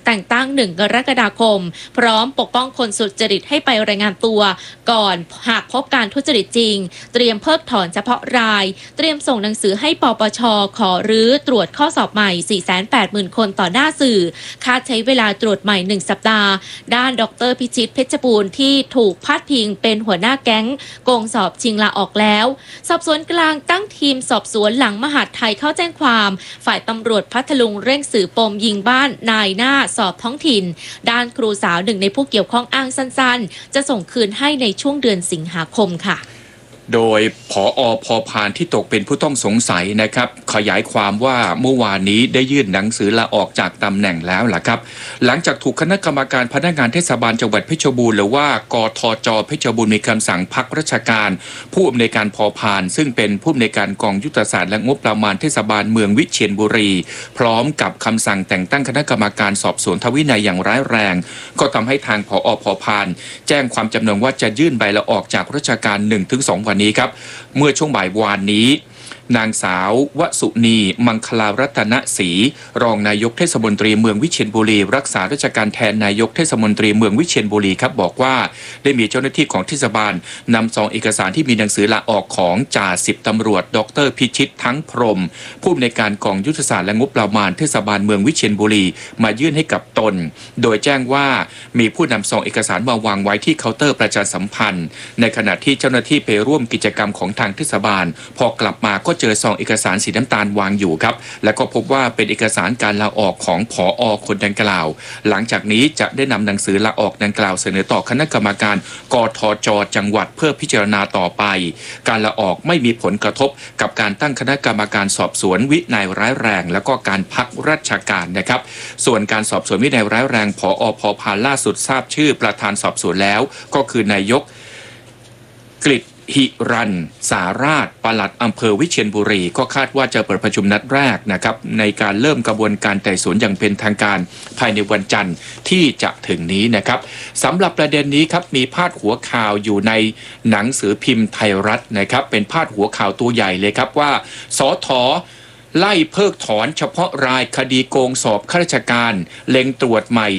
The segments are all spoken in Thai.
แต่งตั้ง1 กรกฎาคมพร้อมปกป้องคนสุจริตให้ไปรายงานตัวก่อนหากพบการทุจริตจริงเตรียมเพิกถอนเฉพาะรายเตรียมส่งหนังสือให้ปปช.ขอรื้อตรวจข้อสอบใหม่ 480,000 คนต่อหน้าสื่อคาดใช้เวลาตรวจใหม่1 สัปดาห์ด้านดร.พิชิตเพชรบูรณ์ที่ถูกพาดพิงเป็นหัวหน้าแก๊งโกงสอบชิงลาออกแล้วสอบสวนกลางตั้งทีมสอบสวนหลังมหาดไทยเข้าแจ้งความฝ่ายตำรวจพัทลุงเร่งสืบปมยิงบ้านนายหน้าสอบท้องถิ่นด้านครูสาว1 ในผู้เกี่ยวข้องอ้างสั้นๆจะส่งคืนให้ในช่วงเดือนสิงหาคมค่ะโดยผอ.พอพานที่ตกเป็นผู้ต้องสงสัยนะครับขยายความว่าเมื่อวานนี้ได้ยื่นหนังสือลาออกจากตำแหน่งแล้วล่ะครับหลังจากถูกคณะกรรมการพนักงานเทศบาลจังหวัดเพชรบูรณ์หรือว่ากทจ.เพชรบูรณ์มีคำสั่งพักราชการผู้อำนวยการพอพานซึ่งเป็นผู้อำนวยการกองยุทธศาสตร์และงบประมาณเทศบาลเมืองวิเชียรบุรีพร้อมกับคำสั่งแต่งตั้งคณะกรรมการสอบสวนทางวินัยอย่างร้ายแรงก็ทำให้ทางผอ.พอพานแจ้งความจำนงว่าจะยื่นใบลาออกจากราชการ 1-2 วันนี้ครับเมื่อช่วงบ่ายวานนี้นางสาววสุนีมังคลารัตนศรีรองนายกเทศมนตรีเมืองวิเชียรบุรีรักษาราชการแทนนายกเทศมนตรีเมืองวิเชียรบุรีครับบอกว่าได้มีเจ้าหน้าที่ของเทศบาลนำซองเอกสารที่มีหนังสือลาออกของจ่าสิบตำรวจดร.พิชิตทั้งพรหมผู้อำนวยการกองยุทธศาสตร์และงบประมาณเทศบาลเมืองวิเชียรบุรีมายื่นให้กับตนโดยแจ้งว่ามีผู้นำซองเอกสารมาวางไว้ที่เคาน์เตอร์ประชาสัมพันธ์ในขณะที่เจ้าหน้าที่ไปร่วมกิจกรรมของทางเทศบาลพอกลับมาก็เจอซองเอกสารสีน้ำตาลวางอยู่ครับและก็พบว่าเป็นเอกสารการลาออกของผอ.คนดังกล่าวหลังจากนี้จะได้นำหนังสือลาออกดังกล่าวเสนอต่อคณะกรรมการกทจ.จังหวัดเพื่อพิจารณาต่อไปการลาออกไม่มีผลกระทบกับการตั้งคณะกรรมการสอบสวนวินัยร้ายแรงแล้วก็การพักราชการนะครับส่วนการสอบสวนวินัยร้ายแรงผอ.พอพานล่าสุดทราบชื่อประธานสอบสวนแล้วก็คือนายกกฤษหิรันสาราชปลัดอำเภอวิเชียรบุรีก็คาดว่าจะเปิดประชุมนัดแรกนะครับในการเริ่มกระบวนการไต่สวนอย่างเป็นทางการภายในวันจันทร์ที่จะถึงนี้นะครับสำหรับประเด็นนี้ครับมีพาดหัวข่าวอยู่ในหนังสือพิมพ์ไทยรัฐนะครับเป็นพาดหัวข่าวตัวใหญ่เลยครับว่าสท.ไล่เพิกถอนเฉพาะรายคดีโกงสอบข้าราชการเล็งตรวจใหม่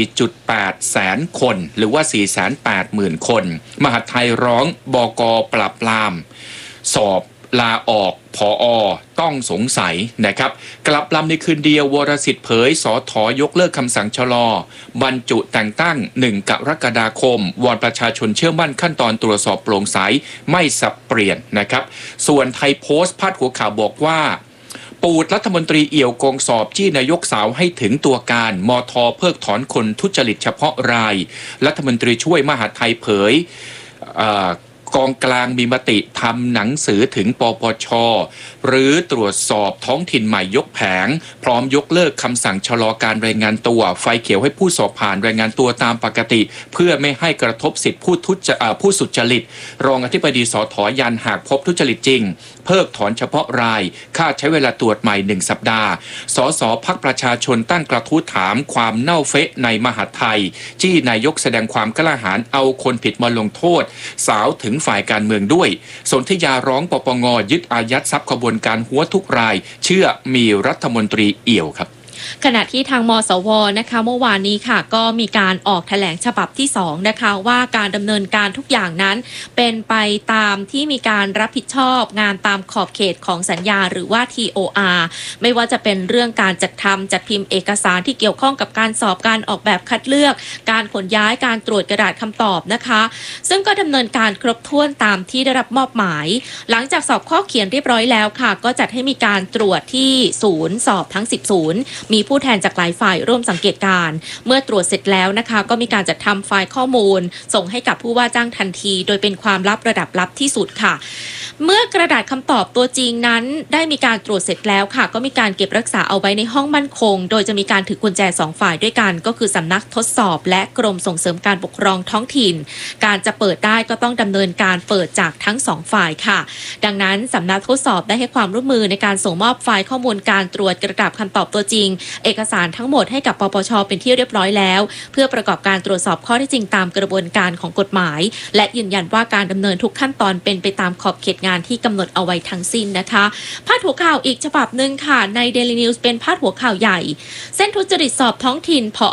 4.8 แสนคนหรือว่า 480,000 คนมหาดไทยร้องบก.ปราบปรามสอบลาออกผอ.ต้องสงสัยนะครับกลับลำในคืนเดียววรสิทธิ์เผยสท.ยกเลิกคำสั่งชะลอบรรจุแต่งตั้ง1 กรกฎาคมวอนประชาชนเชื่อมั่นขั้นตอนตรวจสอบโปร่งใสไม่สับเปลี่ยนนะครับส่วนไทยโพสต์พาดหัวข่าวบอกว่าปูดรัฐมนตรีเอี่ยวโกงสอบจี้นายกสาวให้ถึงตัวการมท.เพิกถอนคนทุจริตเฉพาะรายรัฐมนตรีช่วยมหาดไทยเผยกองกลางมีมติทำหนังสือถึงปปช.หรือตรวจสอบท้องถิ่นใหม่ยกแผงพร้อมยกเลิกคำสั่งชะลอการรายงานตัวไฟเขียวให้ผู้สอบผ่านรายงานตัวตามปกติเพื่อไม่ให้กระทบสิทธิผู้สุจริตรองอธิบดีสท.ยันหากพบทุจริตจริงเพิกถอนเฉพาะรายค่าใช้เวลาตรวจใหม่1 สัปดาห์สสพรรคประชาชนตั้งกระทู้ถามความเน่าเฟะในมหาดไทยจี้นายกแสดงความกล้าหาญเอาคนผิดมาลงโทษสาวถึงฝ่ายการเมืองด้วยสนธยาร้องปปง.ยึดอายัดทรัพย์ขบวนการหัวทุกรายเชื่อมีรัฐมนตรีเอี่ยวครับขณะที่ทางมสวนะคะเมื่อวานนี้ค่ะก็มีการออกแถลงฉบับที่2นะคะว่าการดำเนินการทุกอย่างนั้นเป็นไปตามที่มีการรับผิดชอบงานตามขอบเขตของสัญญาหรือว่า TOR ไม่ว่าจะเป็นเรื่องการจัดทำจัดพิมพ์เอกสารที่เกี่ยวข้องกับการสอบการออกแบบคัดเลือกการขนย้ายการตรวจกระดาษคำตอบนะคะซึ่งก็ดำเนินการครบถ้วนตามที่ได้รับมอบหมายหลังจากสอบข้อเขียนเรียบร้อยแล้วค่ะก็จัดให้มีการตรวจที่ศูนย์สอบทั้ง10 ศูนย์มีผู้แทนจากหลายฝ่ายร่วมสังเกตการเมื่อตรวจเสร็จแล้วนะคะก็มีการจัดทำไฟล์ข้อมูลส่งให้กับผู้ว่าจ้างทันทีโดยเป็นความลับระดับลับที่สุดค่ะเมื่อกระดาษคำตอบตัวจริงนั้นได้มีการตรวจเสร็จแล้วค่ะก็มีการเก็บรักษาเอาไว้ในห้องมั่นคงโดยจะมีการถือกุญแจ2 ฝ่ายด้วยกันก็คือสำนักทดสอบและกรมส่งเสริมการปกครองท้องถิ่นการจะเปิดได้ก็ต้องดำเนินการเปิดจากทั้ง2 ฝ่ายค่ะดังนั้นสำนักทดสอบได้ให้ความร่วมมือในการส่งมอบไฟล์ข้อมูลการตรวจกระดาษคำตอบตัวจริงเอกสารทั้งหมดให้กับปปช.เป็นที่เรียบร้อยแล้วเพื่อประกอบการตรวจสอบข้อเท็จจริงตามกระบวนการของกฎหมายและยืนยันว่าการดำเนินทุกขั้นตอนเป็นไปตามขอบเขตงานที่กำหนดเอาไว้ทั้งสิ้นนะคะพาดหัวข่าวอีกฉบับหนึ่งค่ะใน Daily News เป็นพาดหัวข่าวใหญ่เส้นทุจริตสอบท้องถิ่นผอ